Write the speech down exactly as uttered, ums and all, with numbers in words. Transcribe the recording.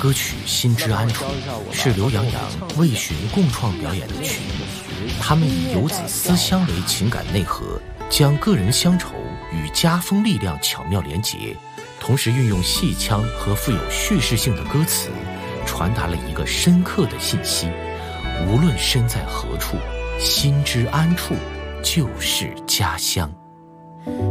歌曲《心之安处》是刘洋洋、魏巡共创表演的曲目，他们以游子思乡为情感内核，将个人乡愁与家风力量巧妙连结，同时运用戏腔和富有叙事性的歌词，传达了一个深刻的信息：无论身在何处，心之安处就是家乡。